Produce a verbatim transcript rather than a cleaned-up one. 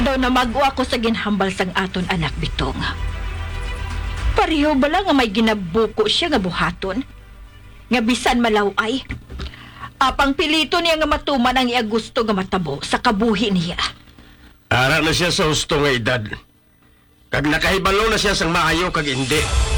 Daw na magwa ko sa ginhambal sang aton anak bitong. Pareho bala nga may ginabuko siya nga buhaton. Nga bisan malaway. Apang pilito niya nga matuman ang iya gusto nga matabo sa kabuhi niya. Ara na siya sa husto nga edad. Kag nakahibalo na siya sang maayo kag hindi.